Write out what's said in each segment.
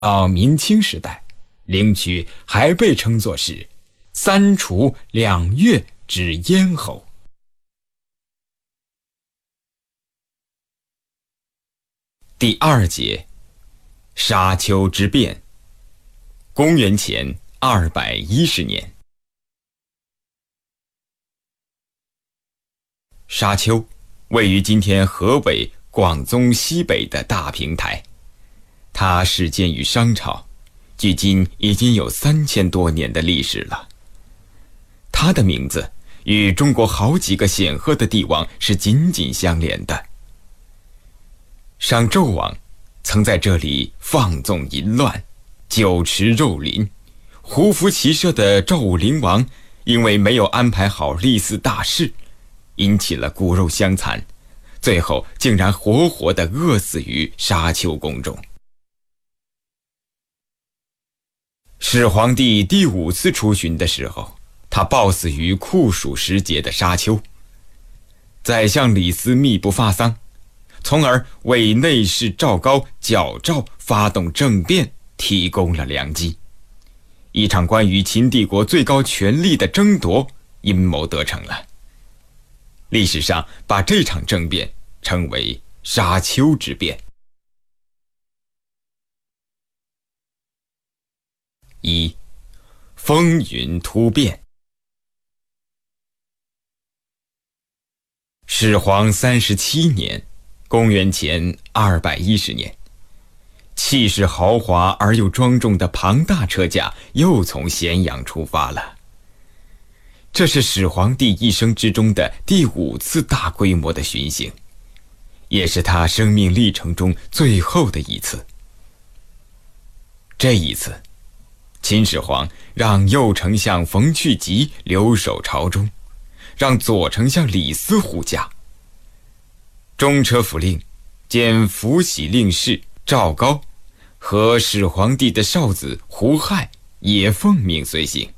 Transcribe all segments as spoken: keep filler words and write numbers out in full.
到明清时代，领取还被称作是三楚两岳之咽喉。第二节，沙丘之变。公元前二百一十年，沙丘位于今天河北、广宗西北的大平台，它始建于商朝，距今已经有三千多年的历史了。它的名字与中国好几个显赫的帝王是紧紧相连的。商纣王曾在这里放纵淫乱，酒池肉林。胡服骑射的赵武灵王因为没有安排好立嗣大事，引起了骨肉相残，最后竟然活活地饿死于沙丘宫中。始皇帝第五次出巡的时候，他暴死于酷暑时节的沙丘。宰相李斯密不发丧，从而为内侍赵高矫诏发动政变提供了良机。一场关于秦帝国最高权力的争夺阴谋得逞了。历史上把这场政变称为沙丘之变。一、风云突变。始皇三十七年，公元前二百一十年，气势豪华而又庄重的庞大车驾又从咸阳出发了。这是始皇帝一生之中的第五次大规模的巡行，也是他生命历程中最后的一次。这一次，秦始皇让右丞相冯去疾留守朝中，让左丞相李斯护驾。中车府令兼辅喜令事赵高和始皇帝的少子胡亥也奉命随行。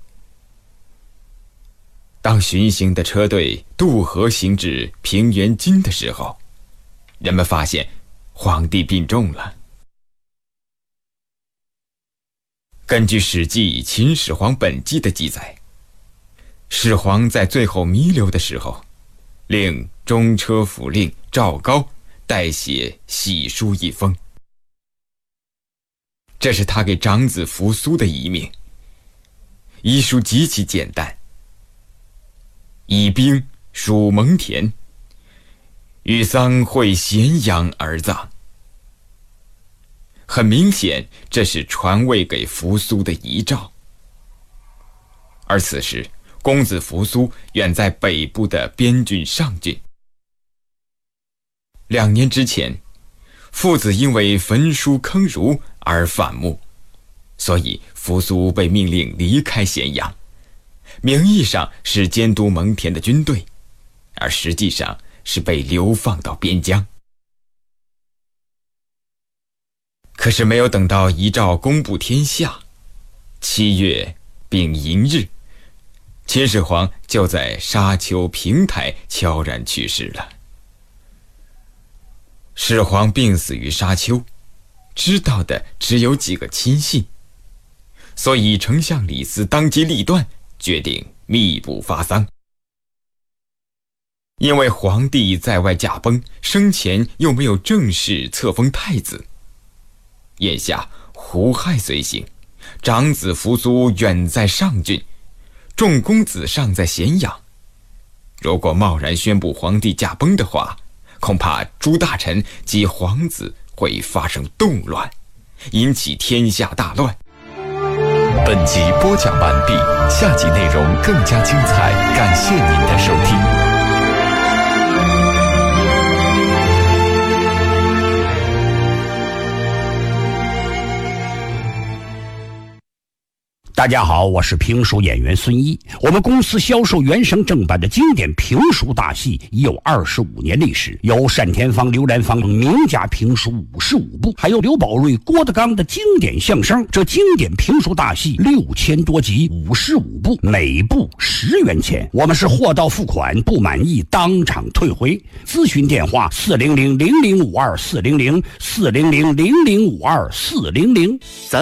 当巡行的车队渡河行至平原津的时候，人们发现皇帝病重了。根据《史记·秦始皇本纪》的记载，始皇在最后弥留的时候，令中车府令赵高代写喜书一封。这是他给长子扶苏的遗命。遗书极其简单：以兵属蒙恬，与丧会咸阳而葬。很明显，这是传位给扶苏的遗诏。而此时，公子扶苏远在北部的边郡上郡。两年之前，父子因为焚书坑儒而反目，所以扶苏被命令离开咸阳，名义上是监督蒙恬的军队，而实际上是被流放到边疆。可是没有等到遗诏公布天下，七月丙寅日，秦始皇就在沙丘平台悄然去世了。始皇病死于沙丘，知道的只有几个亲信，所以丞相李斯当机立断，决定密不发丧。因为皇帝在外驾崩，生前又没有正式册封太子，眼下胡亥随行，长子扶苏远在上郡，众公子尚在咸阳。如果贸然宣布皇帝驾崩的话，恐怕诸大臣及皇子会发生动乱，引起天下大乱。 本集播讲完毕，下集内容更加精彩，感谢您的收听。 大家好，我是评书演员孙一。我们公司销售原声正版的经典评书大戏已有二十五年历史，有单田芳、刘兰芳名家评书五十五部，还有刘宝瑞、郭德纲的经典相声。这经典评书大戏六千多集，五十五部，每部十元钱。我们是货到付款，不满意当场退回。咨询电话：四零零零零五二四零零四零零零零五二四零零。